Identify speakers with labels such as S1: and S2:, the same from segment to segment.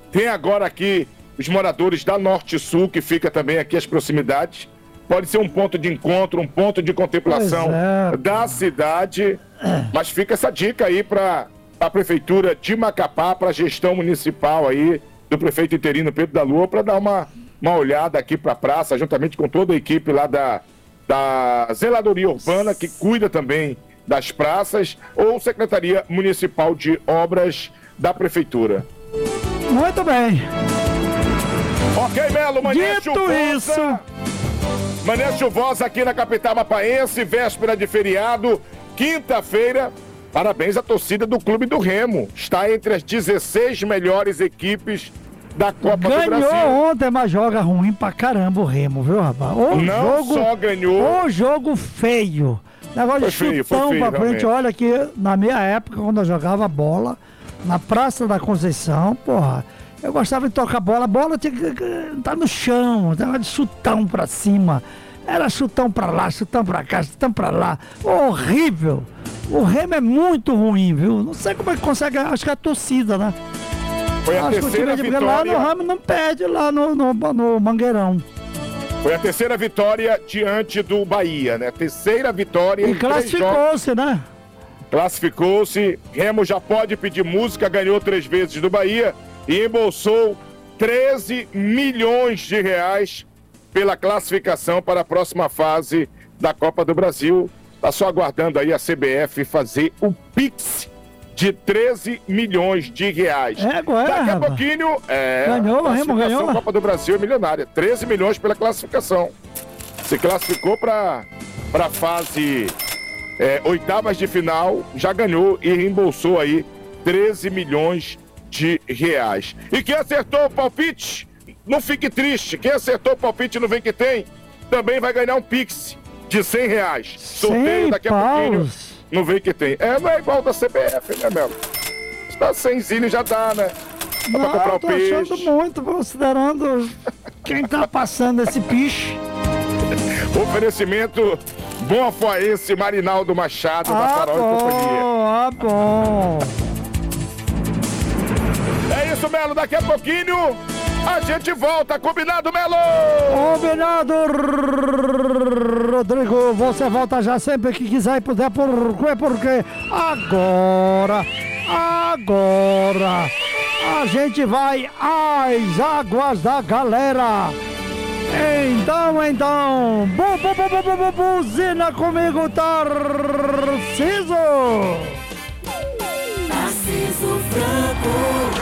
S1: Tem agora aqui os moradores da Norte Sul, que fica também aqui às proximidades. Pode ser um ponto de encontro, um ponto de contemplação da cidade. Mas fica essa dica aí para a Prefeitura de Macapá, para a gestão municipal aí do prefeito interino Pedro da Lua, para dar uma olhada aqui para a praça, juntamente com toda a equipe lá da Zeladoria Urbana, que cuida também das praças, ou Secretaria Municipal de Obras da Prefeitura.
S2: Muito bem.
S1: Ok, Melo, manhã chuvosa. Manhã chuvosa aqui na capital mapaense, véspera de feriado, quinta-feira. Parabéns à torcida do Clube do Remo. Está entre as 16 melhores equipes da Copa do Brasil.
S2: Ganhou ontem, mas joga ruim pra caramba o Remo, viu, rapaz?
S1: Só ganhou.
S2: O jogo feio. Negócio de chutão pra frente. Olha que na minha época, quando eu jogava bola, na Praça da Conceição, porra, eu gostava de tocar bola. A bola tinha que estar no chão, tava de chutão pra cima. Era chutão pra lá, chutão pra cá, chutão pra lá. Horrível. O Remo é muito ruim, viu? Não sei como é que consegue, acho que é a torcida, né?
S1: Foi a terceira vitória.
S2: Lá no Remo não perde, lá no Mangueirão.
S1: Foi a terceira vitória diante do Bahia, né? Terceira vitória.
S2: E classificou-se, né?
S1: Classificou-se. Remo já pode pedir música, ganhou 3 vezes do Bahia e embolsou 13 milhões de reais pela classificação para a próxima fase da Copa do Brasil. Está só aguardando aí a CBF fazer o Pix de 13 milhões de reais. Daqui a pouquinho,
S2: ganhou, o Remo ganhou.
S1: A Copa do Brasil é milionária. 13 milhões pela classificação. Se classificou para a fase oitavas de final, já ganhou e reembolsou aí 13 milhões de reais. E quem acertou o palpite, não fique triste. Quem acertou o palpite no Vem Que Tem, também vai ganhar um Pix de 100 reais. Sorteio daqui a pouquinho. No Vem Que Tem. Não é igual da CBF, né, Melo? Está 100 já dá, né? Dá pra comprar o peixe.
S2: Achando muito, considerando quem tá passando esse piche.
S1: Oferecimento Bom Afoense, Marinaldo Machado, da Farol e Companhia.
S2: Bom.
S1: É isso, Melo. Daqui a pouquinho a gente volta. Combinado, Melo?
S2: Combinado, Rodrigo. Você volta já sempre que quiser e puder. Porque agora a gente vai às águas da galera. Então, buzina comigo, Tarciso.
S3: Tarciso Franco,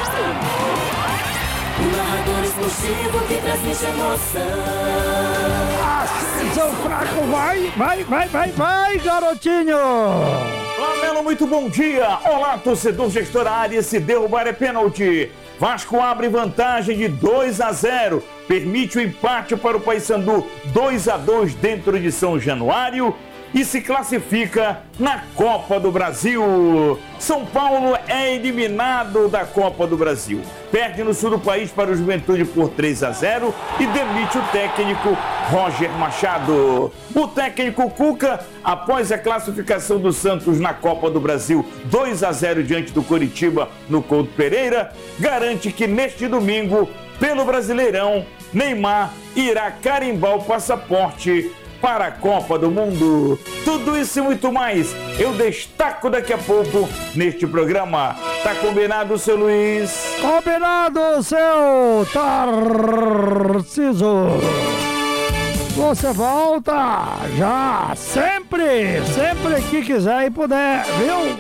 S3: o narrador esportivo que transmite emoção.
S2: Tarciso Franco, vai, garotinho.
S4: Olá, Melo, muito bom dia. Olá, torcedor gestor área, se derrubar é pênalti. Vasco abre vantagem de 2-0, permite o empate para o Paysandu 2-2 dentro de São Januário e se classifica na Copa do Brasil. São Paulo é eliminado da Copa do Brasil. Perde no sul do país para o Juventude por 3-0 e demite o técnico Roger Machado. O técnico Cuca, após a classificação do Santos na Copa do Brasil 2-0 diante do Coritiba no Couto Pereira, garante que neste domingo, pelo Brasileirão, Neymar irá carimbar o passaporte para a Copa do Mundo. Tudo isso e muito mais eu destaco daqui a pouco neste programa. Tá combinado, seu Luiz?
S2: Combinado, seu Tarciso. Você volta já sempre que quiser e puder, viu?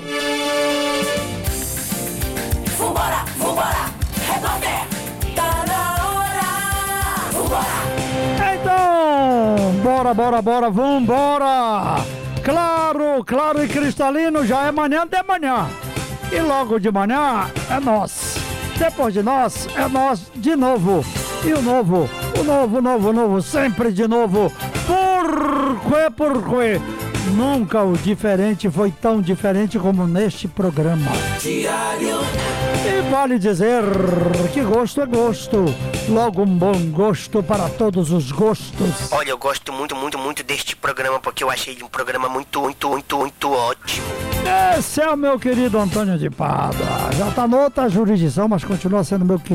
S3: Vambora, repórter, tá na hora. Vambora.
S2: Então, bora, vambora! Claro e cristalino, já é manhã de manhã. E logo de manhã é nós. Depois de nós, é nós de novo. E o novo, sempre de novo. Porque nunca o diferente foi tão diferente como neste programa.
S3: Diário.
S2: E vale dizer que gosto é gosto. Logo um bom gosto para todos os gostos.
S5: Olha, eu gosto muito deste programa porque eu achei um programa muito ótimo.
S2: Esse é o meu querido Antônio de Pada. Já tá noutra jurisdição, mas continua sendo meu querido.